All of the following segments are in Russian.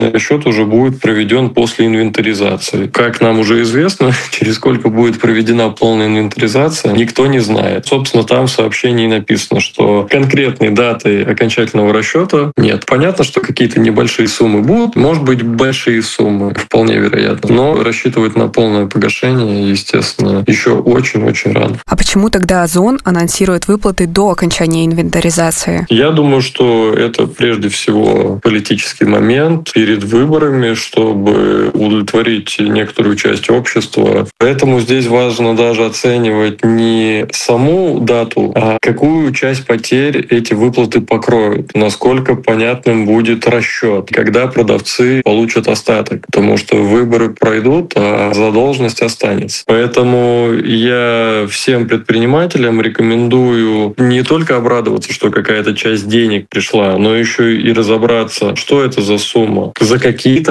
расчет уже будет проведен после инвентаризации. Как нам уже известно, через сколько будет проведена полная инвентаризация, никто не знает. Собственно, там в сообщении написано, что конкретной даты окончательного расчета нет. Понятно, что какие-то небольшие суммы будут, может быть, большие суммы, вполне вероятно. Но рассчитывать на полное погашение, естественно, еще очень-очень рано. А почему тогда Озон анонсирует выплаты до окончания инвентаризации? Я думаю, что это прежде всего политический момент перед выборами, чтобы удовлетворить некоторую часть общества. Поэтому здесь важно даже оценивать не саму дату, а какую часть потерь эти выплаты покроют, насколько понятным будет расчет, когда продавцы получат остаток, потому что выборы пройдут, а задолженность останется. Поэтому я всем предпринимателям рекомендую не только обрадоваться, что какая-то часть денег пришла, но еще и разобраться, что это за сумма, за какие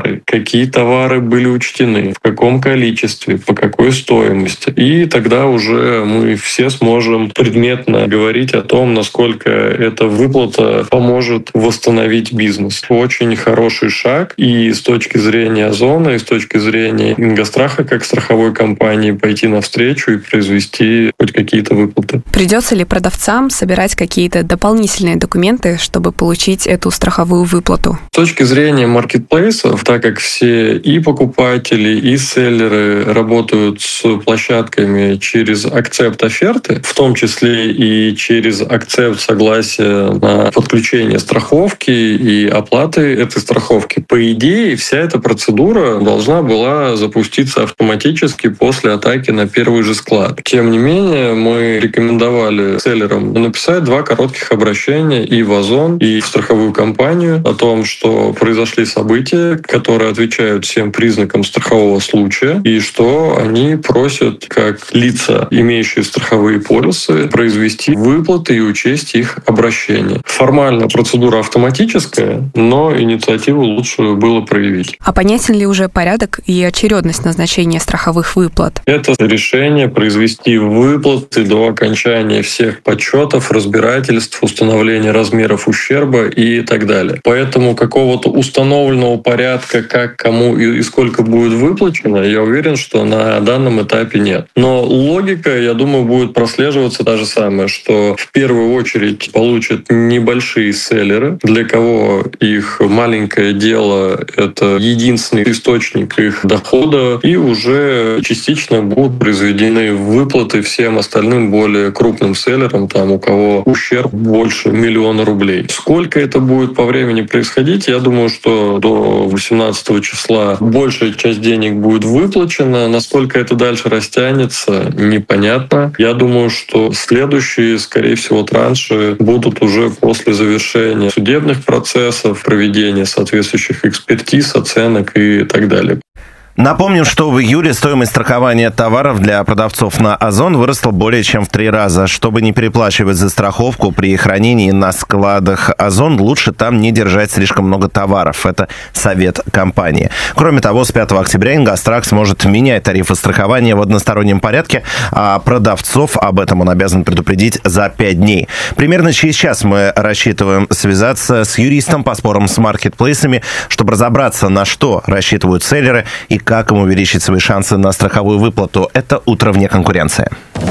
товары были учтены, в каком количестве, по какой стоимости. И тогда уже мы все сможем предметно говорить о том, насколько эта выплата поможет восстановить бизнес. Очень хороший шаг и с точки зрения Озона, и с точки зрения Ингостраха как страховой компании пойти навстречу и произвести хоть какие-то выплаты. Придется ли продавцам собирать какие-то дополнительные документы, чтобы получить эту страховую выплату? С точки зрения маркетплейсов, так как все и покупатели, и селлеры работают с площадками через акцепт оферты, в том числе и через акцепт согласия на подключение страховки и оплаты этой страховки, по идее, вся эта процедура должна была запуститься автоматически после атаки на первый же склад. Тем не менее, мы рекомендовали селлерам написать 2 коротких обращения и в Озон, и в страховую компанию о том, что произошли события, которые отвечают всем признакам страхового случая, и что они просят, как лица, имеющие страховые полисы, произвести выплаты и учесть их обращение. Формально процедура автоматическая, но инициативу лучше было проявить. А понятен ли уже порядок и очередность назначения страховых выплат? Это решение произвести выплаты до окончания всех подсчетов, разбирательств, установления размеров ущерба и так далее. Поэтому какого-то установленного порядка, как, кому и сколько будет выплачено, я уверен, что на данном этапе нет. Но логика, я думаю, будет прослеживаться та же самая, что в первую очередь получат небольшие селлеры, для кого их маленькое дело — это единственный источник их дохода, и уже частично будут произведены выплаты всем остальным более крупным селлерам, там, у кого ущерб больше 1 миллиона рублей. Сколько это будет по времени происходить, я думаю, что до 18 числа большая часть денег будет выплачена. Насколько это дальше растянется, непонятно. Я думаю, что следующие, скорее всего, транши будут уже после завершения судебных процессов, проведения соответствующих экспертиз, оценок и так далее. Напомним, что в июле стоимость страхования товаров для продавцов на Озон выросла более чем в 3 раза. Чтобы не переплачивать за страховку при хранении на складах Озон, лучше там не держать слишком много товаров. Это совет компании. Кроме того, с 5 октября Ингострах сможет менять тарифы страхования в одностороннем порядке, а продавцов об этом он обязан предупредить за 5 дней. Примерно через час мы рассчитываем связаться с юристом по спорам с маркетплейсами, чтобы разобраться, на что рассчитывают селлеры и как им увеличить свои шансы на страховую выплату. Это «Утро вне конкуренции».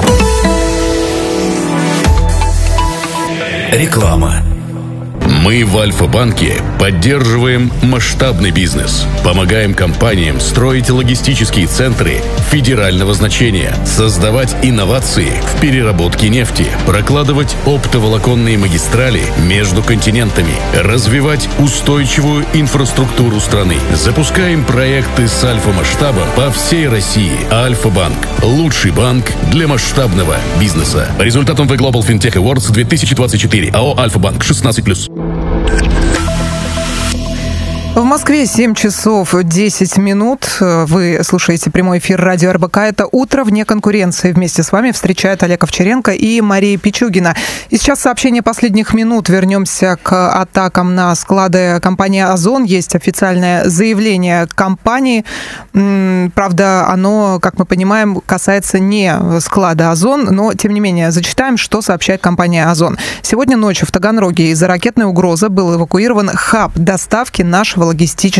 Реклама. Мы в Альфа-банке поддерживаем масштабный бизнес, помогаем компаниям строить логистические центры федерального значения, создавать инновации в переработке нефти, прокладывать оптоволоконные магистрали между континентами, развивать устойчивую инфраструктуру страны. Запускаем проекты с альфа-масштабом по всей России. Альфа-банк – лучший банк для масштабного бизнеса. По результатам The Global FinTech Awards 2024 АО «Альфа-банк» 16+. В Москве 7 часов 10 минут. Вы слушаете прямой эфир радио РБК. Это «Утро вне конкуренции». Вместе с вами встречают Олег Овчаренко и Мария Пичугина. И сейчас сообщение последних минут. Вернемся к атакам на склады компании «Озон». Есть официальное заявление компании. Правда, оно, как мы понимаем, касается не склада «Озон», но, тем не менее, зачитаем, что сообщает компания «Озон». Сегодня ночью в Таганроге из-за ракетной угрозы был эвакуирован хаб доставки нашего логистического